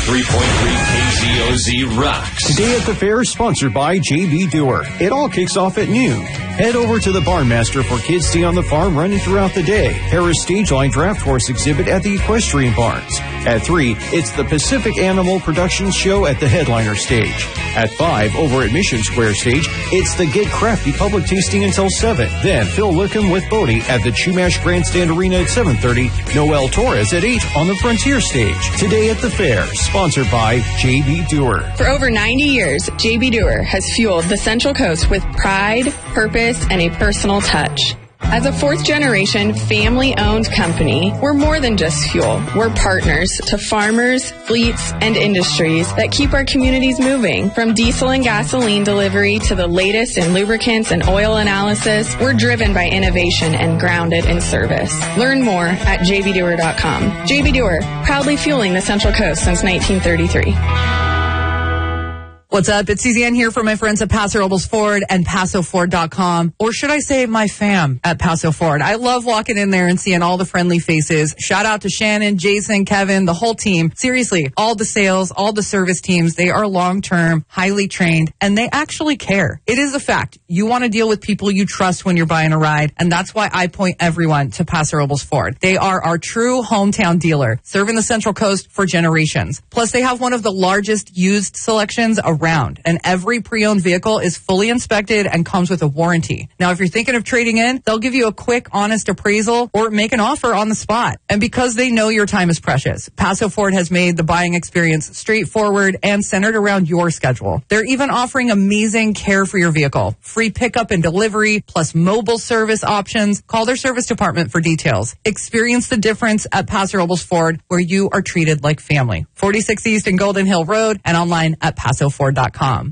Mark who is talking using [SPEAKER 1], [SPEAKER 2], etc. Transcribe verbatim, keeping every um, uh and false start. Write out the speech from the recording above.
[SPEAKER 1] three point three K Z O Z rocks.
[SPEAKER 2] Today at the fair is sponsored by J B. Dewar. It all kicks off at noon. Head over to the Barnmaster for Kids Stay on the Farm running throughout the day. Harris Stage Line Draft Horse exhibit at the Equestrian Barns. At three, it's the Pacific Animal Productions Show at the Headliner Stage. At five, over at Mission Square Stage, it's the Get Crafty Public Tasting until seven. Then Phil Lickham with Bodie at the Chumash Grandstand Arena at seven thirty. Noel Torres at eight on the Frontier Stage. Today at the fair, sponsored by J B. Dewar.
[SPEAKER 3] For over ninety years, J B. Dewar has fueled the Central Coast with pride, purpose, and a personal touch. As a fourth-generation, family-owned company, we're more than just fuel. We're partners to farmers, fleets, and industries that keep our communities moving. From diesel and gasoline delivery to the latest in lubricants and oil analysis, we're driven by innovation and grounded in service. Learn more at j b dewar dot com. J B. Dewar, proudly fueling the Central Coast since nineteen thirty-three.
[SPEAKER 4] What's up? It's Suzanne here for my friends at Paso Robles Ford and Paso Ford dot com. Or should I say my fam at Paso Ford. I love walking in there and seeing all the friendly faces. Shout out to Shannon, Jason, Kevin, the whole team. Seriously, all the sales, all the service teams, they are long-term, highly trained, and they actually care. It is a fact. You want to deal with people you trust when you're buying a ride, and that's why I point everyone to Paso Robles Ford. They are our true hometown dealer, serving the Central Coast for generations. Plus, they have one of the largest used selections around. Around, and every pre-owned vehicle is fully inspected and comes with a warranty. Now, if you're thinking of trading in, they'll give you a quick, honest appraisal or make an offer on the spot. And because they know your time is precious, Paso Ford has made the buying experience straightforward and centered around your schedule. They're even offering amazing care for your vehicle, free pickup and delivery, plus mobile service options. Call their service department for details. Experience the difference at Paso Robles Ford, where you are treated like family. forty-six East and Golden Hill Road, and online at Paso Ford dot com.